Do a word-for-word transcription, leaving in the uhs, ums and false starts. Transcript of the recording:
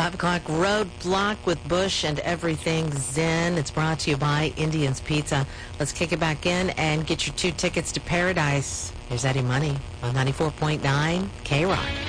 five o'clock Roadblock with Bush and Everything Zen. It's brought to you by Indian's Pizza. Let's kick it back in and get your two tickets to Paradise. Here's Eddie Money on ninety-four point nine K-Rock.